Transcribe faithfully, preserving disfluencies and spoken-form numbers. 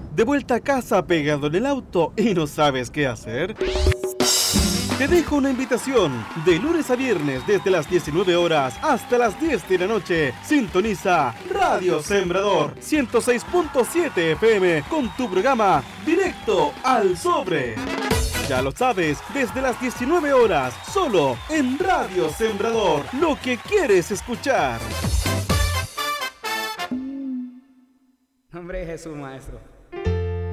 ¿De vuelta a casa pegado en el auto y no sabes qué hacer? Te dejo una invitación. De lunes a viernes desde las diecinueve horas hasta las diez de la noche. Sintoniza Radio Sembrador ciento seis punto siete F M con tu programa Directo al Sobre. Ya lo sabes, desde las diecinueve horas, solo en Radio Sembrador. Lo que quieres escuchar. Hombre, Jesús, maestro.